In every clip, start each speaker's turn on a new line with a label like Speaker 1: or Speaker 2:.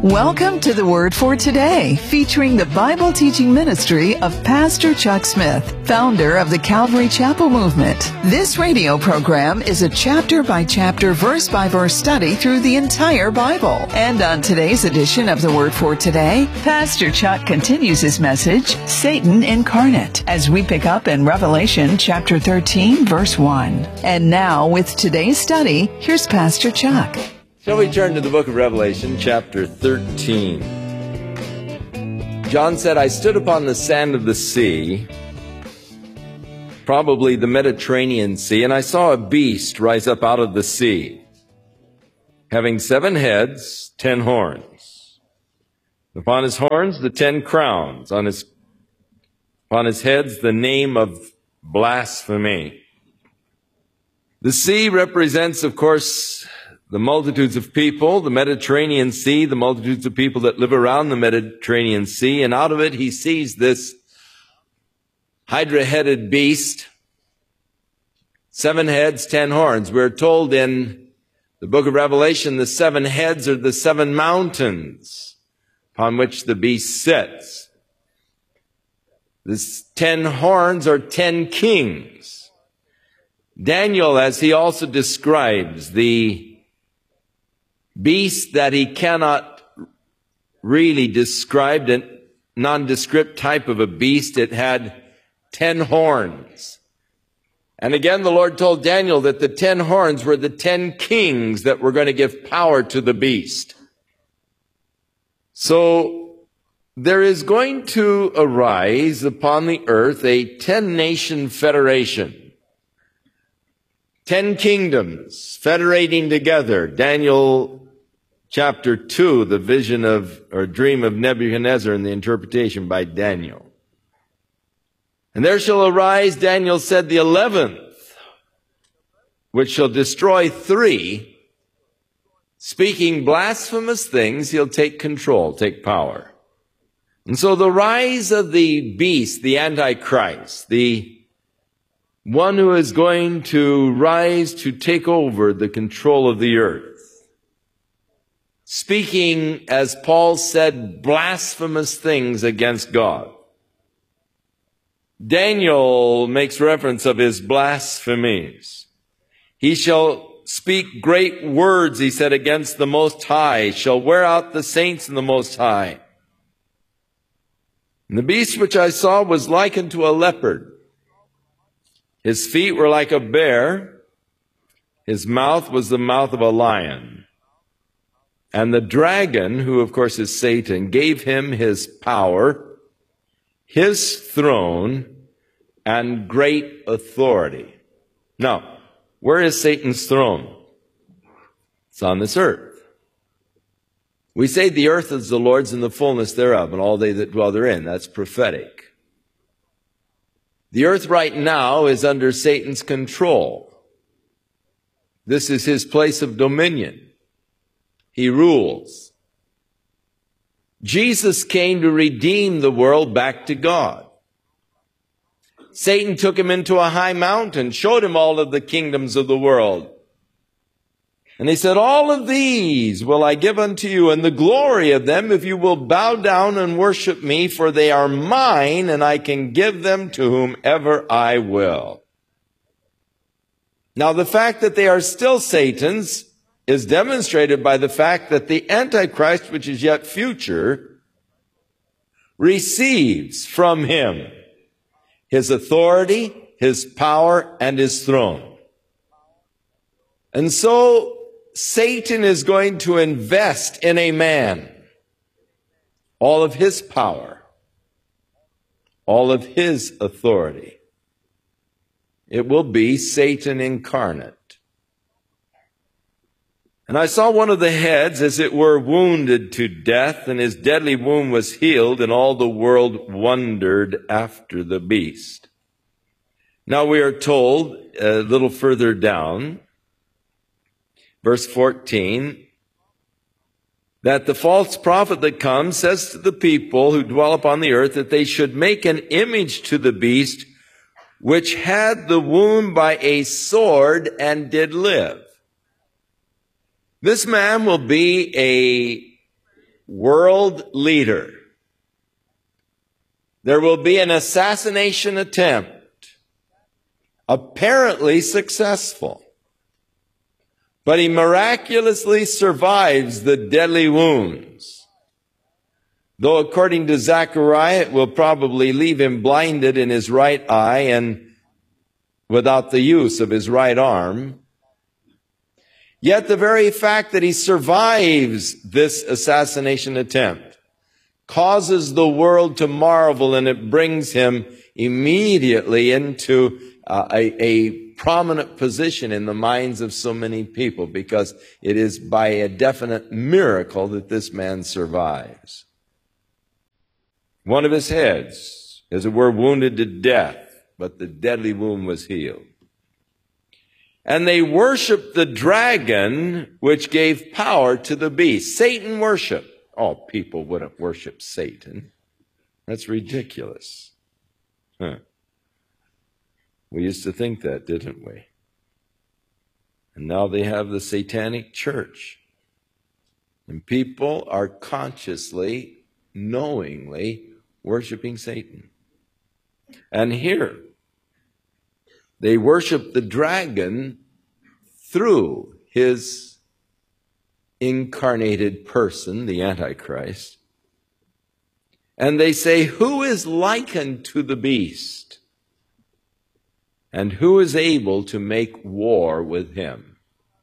Speaker 1: Welcome to the Word for Today, featuring the Bible teaching ministry of Pastor Chuck Smith, founder of the Calvary Chapel Movement. This radio program is a chapter-by-chapter, verse-by-verse study through the entire Bible. And on today's edition of the Word for Today, Pastor Chuck continues his message, Satan Incarnate, as we pick up in Revelation chapter 13, verse 1. And now, with today's study, here's Pastor Chuck.
Speaker 2: Shall we turn to the book of Revelation, chapter 13? John said, I stood upon the sand of the sea, probably the Mediterranean Sea, and I saw a beast rise up out of the sea, having 7 heads, 10 horns. Upon his horns, the 10 crowns. Upon his heads, the name of blasphemy. The sea represents, of course, the multitudes of people, the Mediterranean Sea, the multitudes of people that live around the Mediterranean Sea, and out of it he sees this hydra-headed beast, 7 heads, 10 horns. We're told in the book of Revelation the 7 heads are the 7 mountains upon which the beast sits. The 10 horns are 10 kings. Daniel, as he also describes the beast that he cannot really describe, a nondescript type of a beast, it had 10 horns. And again, the Lord told Daniel that the 10 horns were the 10 kings that were going to give power to the beast. So there is going to arise upon the earth a 10-nation federation. 10 kingdoms federating together. Daniel chapter 2, the vision of, or dream of Nebuchadnezzar and the interpretation by Daniel. And there shall arise, Daniel said, the 11th, which shall destroy 3. Speaking blasphemous things, he'll take control, take power. And so the rise of the beast, the Antichrist, the one who is going to rise to take over the control of the earth, speaking, as Paul said, blasphemous things against God. Daniel makes reference of his blasphemies. He shall speak great words, he said, against the Most High, shall wear out the saints in the Most High. And the beast which I saw was likened to a leopard. His feet were like a bear. His mouth was the mouth of a lion. And the dragon, who of course is Satan, gave him his power, his throne, and great authority. Now, where is Satan's throne? It's on this earth. We say the earth is the Lord's and the fullness thereof, and all they that dwell therein. That's prophetic. The earth right now is under Satan's control. This is his place of dominion. He rules. Jesus came to redeem the world back to God. Satan took him into a high mountain, showed him all of the kingdoms of the world. And he said, all of these will I give unto you, and the glory of them, if you will bow down and worship me, for they are mine, and I can give them to whomever I will. Now, the fact that they are still Satan's is demonstrated by the fact that the Antichrist, which is yet future, receives from him his authority, his power, and his throne. And so Satan is going to invest in a man all of his power, all of his authority. It will be Satan incarnate. And I saw one of the heads, as it were, wounded to death, and his deadly wound was healed, and all the world wondered after the beast. Now we are told a little further down, verse 14, that the false prophet that comes says to the people who dwell upon the earth that they should make an image to the beast which had the wound by a sword and did live. This man will be a world leader. There will be an assassination attempt, apparently successful. But he miraculously survives the deadly wounds. Though according to Zechariah, it will probably leave him blinded in his right eye and without the use of his right arm. Yet the very fact that he survives this assassination attempt causes the world to marvel, and it brings him immediately into a prominent position in the minds of so many people, because it is by a definite miracle that this man survives. One of his heads, as it were, wounded to death, but the deadly wound was healed. And they worshiped the dragon, which gave power to the beast. Satan worshiped. Oh, people wouldn't worship Satan. That's ridiculous. We used to think that, didn't we? And now they have the satanic church. And people are consciously, knowingly worshiping Satan. And here, they worship the dragon through his incarnated person, the Antichrist. And they say, who is likened to the beast? And who is able to make war with him?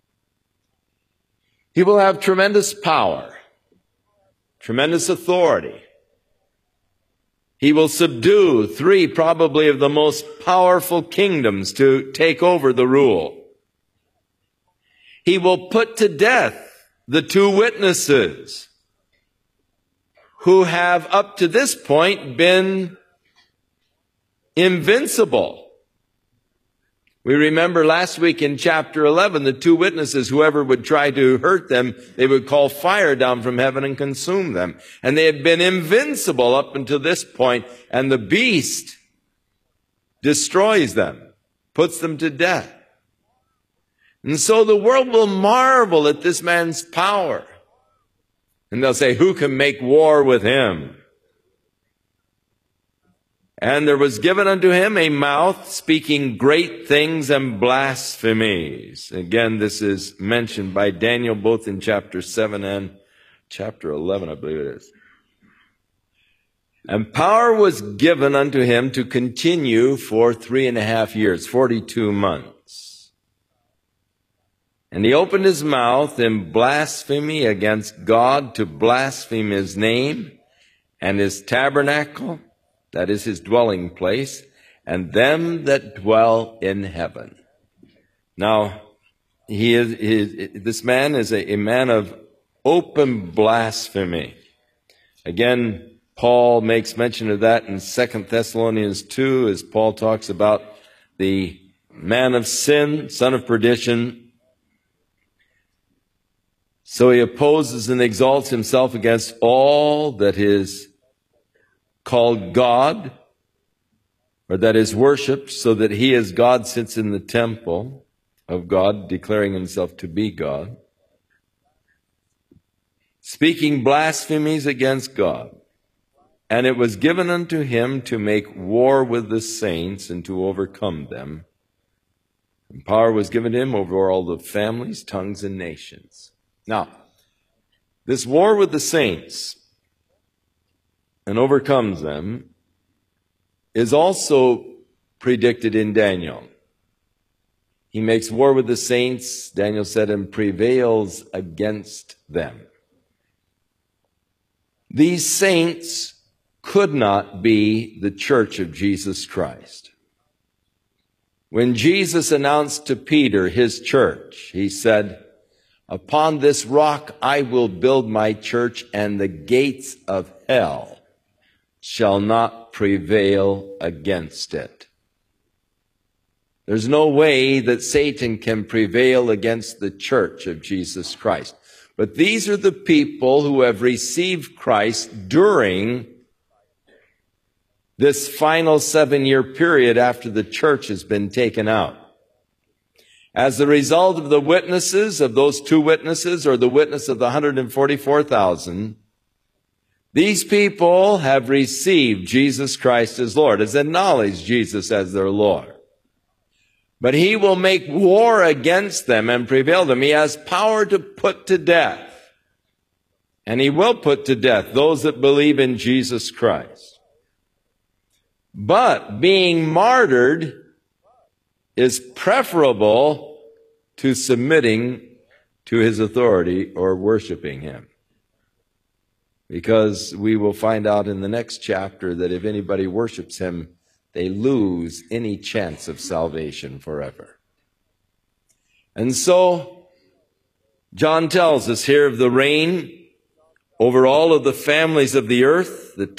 Speaker 2: He will have tremendous power, tremendous authority. He will subdue three probably of the most powerful kingdoms to take over the rule. He will put to death the two witnesses who have up to this point been invincible. We remember last week in chapter 11, the two witnesses, whoever would try to hurt them, they would call fire down from heaven and consume them. And they had been invincible up until this point, and the beast destroys them, puts them to death. And so the world will marvel at this man's power. And they'll say, who can make war with him? And there was given unto him a mouth speaking great things and blasphemies. Again, this is mentioned by Daniel both in chapter 7 and chapter 11, I believe it is. And power was given unto him to continue for 3.5 years, 42 months. And he opened his mouth in blasphemy against God, to blaspheme his name and his tabernacle, that is his dwelling place, and them that dwell in heaven. Now, this man is a man of open blasphemy. Again, Paul makes mention of that in 2 Thessalonians 2, as Paul talks about the man of sin, son of perdition. So he opposes and exalts himself against all that is called God, or that is worshipped, so that he as God sits in the temple of God, declaring himself to be God, speaking blasphemies against God. And it was given unto him to make war with the saints and to overcome them. And power was given to him over all the families, tongues, and nations. Now, this war with the saints and overcomes them is also predicted in Daniel. He makes war with the saints, Daniel said, and prevails against them. These saints could not be the church of Jesus Christ. When Jesus announced to Peter his church, he said, upon this rock I will build my church, and the gates of hell shall not prevail against it. There's no way that Satan can prevail against the church of Jesus Christ. But these are the people who have received Christ during this final 7-year period after the church has been taken out. As a result of the witnesses of those two witnesses, or the witness of the 144,000, These people have received Jesus Christ as Lord, has acknowledged Jesus as their Lord. But he will make war against them and prevail them. He has power to put to death. And he will put to death those that believe in Jesus Christ. But being martyred is preferable to submitting to his authority or worshiping him. Because we will find out in the next chapter that if anybody worships him, they lose any chance of salvation forever. And so, John tells us here of the reign over all of the families of the earth, the